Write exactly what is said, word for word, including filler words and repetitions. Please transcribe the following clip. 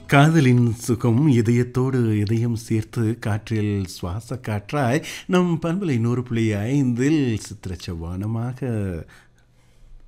காதலின் சுகம் இதயத்தோடு இதயம் சேர்த்து காற்றில் சுவாச காற்றாய் நம் பண்பலை நூறு புள்ளி ஐந்தில் சித்திர செவ்வானமாக